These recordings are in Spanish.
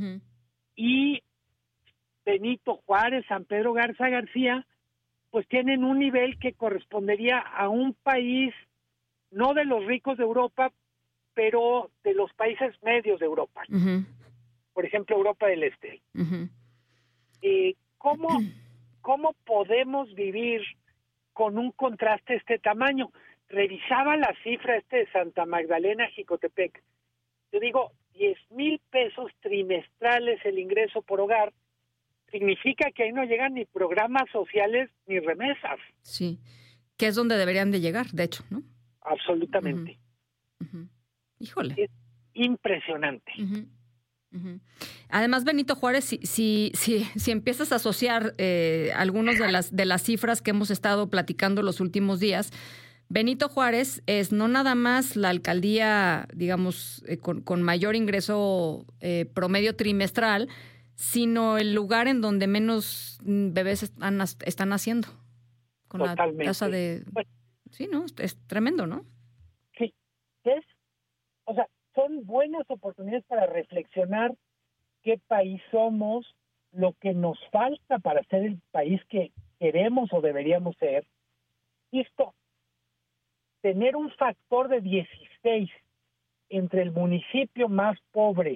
y Benito Juárez, San Pedro Garza García, pues tienen un nivel que correspondería a un país, no de los ricos de Europa, pero de los países medios de Europa. Por ejemplo, Europa del Este. ¿Cómo podemos vivir con un contraste de este tamaño? Revisaba la cifra de Santa Magdalena, Jicotepec. Yo digo, 10,000 pesos trimestrales el ingreso por hogar, significa que ahí no llegan ni programas sociales ni remesas. Sí, que es donde deberían de llegar, de hecho, ¿no? Absolutamente. Híjole. Es impresionante. Además, Benito Juárez, si empiezas a asociar algunas de las cifras que hemos estado platicando los últimos días, Benito Juárez es no nada más la alcaldía, digamos, con mayor ingreso promedio trimestral, sino el lugar en donde menos bebés están naciendo. Con totalmente. La tasa de... Bueno, sí, ¿no? Es tremendo, ¿no? Sí. O sea, son buenas oportunidades para reflexionar qué país somos, lo que nos falta para ser el país que queremos o deberíamos ser. Esto, tener un factor de 16 entre el municipio más pobre,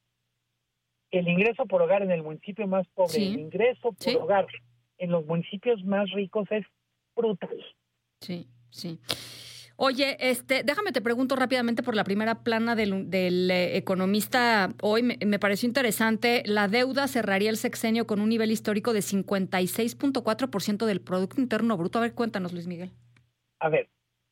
el ingreso por hogar en el municipio más pobre, el ingreso por hogar en los municipios más ricos es brutal. Sí. Oye, déjame te pregunto rápidamente por la primera plana del Economista. Hoy me pareció interesante. La deuda cerraría el sexenio con un nivel histórico de 56.4% del Producto Interno Bruto. A ver, cuéntanos, Luis Miguel. A ver,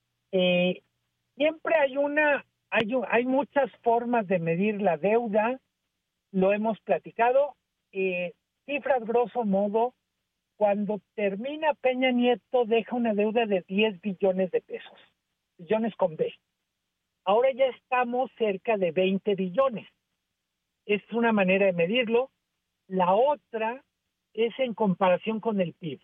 siempre hay muchas formas de medir la deuda. Lo hemos platicado. Cifras grosso modo, cuando termina Peña Nieto deja una deuda de 10 billones de pesos. Billones con B. Ahora ya estamos cerca de 20 billones. Es una manera de medirlo. La otra es en comparación con el PIB.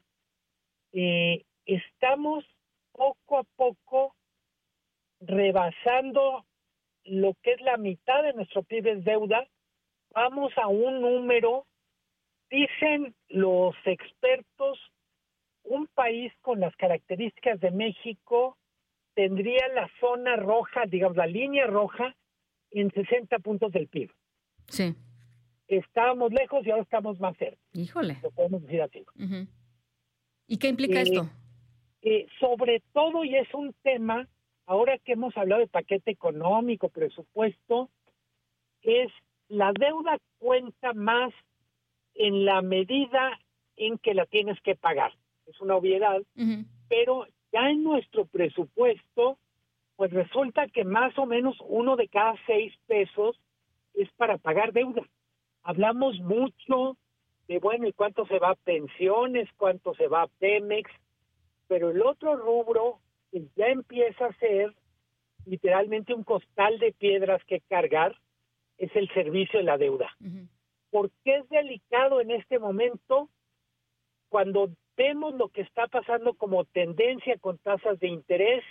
Estamos poco a poco rebasando lo que es la mitad de nuestro PIB es deuda. Vamos a un número, dicen los expertos, un país con las características de México tendría la zona roja, digamos, la línea roja, en 60 puntos del PIB. Sí. Estábamos lejos y ahora estamos más cerca. Híjole. Lo podemos decir así. ¿Y qué implica esto? Sobre todo, y es un tema, ahora que hemos hablado de paquete económico, presupuesto, es la deuda cuenta más en la medida en que la tienes que pagar. Es una obviedad, pero ya en nuestro presupuesto, pues resulta que más o menos 1 de cada 6 pesos es para pagar deuda. Hablamos mucho de, bueno, ¿y cuánto se va a pensiones? ¿Cuánto se va a Pemex? Pero el otro rubro que ya empieza a ser literalmente un costal de piedras que cargar es el servicio de la deuda. ¿Por qué es delicado en este momento? Cuando vemos lo que está pasando como tendencia con tasas de interés,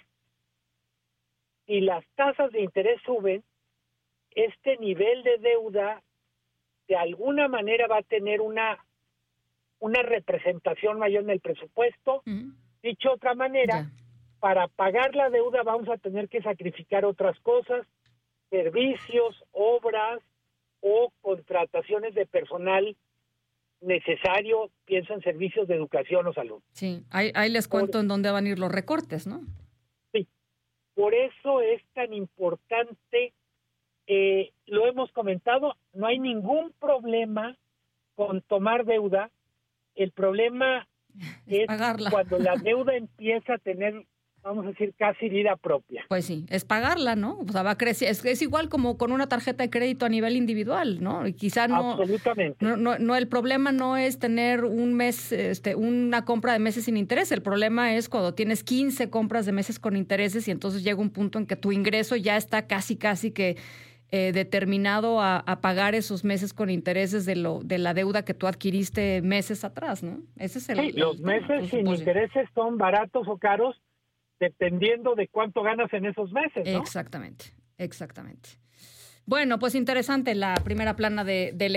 y las tasas de interés suben, este nivel de deuda de alguna manera va a tener una representación mayor en el presupuesto. Dicho de otra manera, para pagar la deuda vamos a tener que sacrificar otras cosas, servicios, obras o contrataciones de personal necesario, pienso en servicios de educación o salud. Sí, ahí les cuento en dónde van a ir los recortes, ¿no? Sí, por eso es tan importante, lo hemos comentado, no hay ningún problema con tomar deuda, el problema es pagarla. Cuando la deuda empieza a tener, vamos a decir, casi vida propia. Pues sí, es pagarla, ¿no? O sea, va a crecer. Es igual como con una tarjeta de crédito a nivel individual, ¿no? Y quizá no. Absolutamente. No, el problema no es tener un mes, una compra de meses sin interés. El problema es cuando tienes 15 compras de meses con intereses y entonces llega un punto en que tu ingreso ya está casi que determinado a pagar esos meses con intereses de la deuda que tú adquiriste meses atrás, ¿no? Ese es los meses sin intereses son baratos o caros dependiendo de cuánto ganas en esos meses, ¿no? Exactamente. Bueno, pues interesante la primera plana del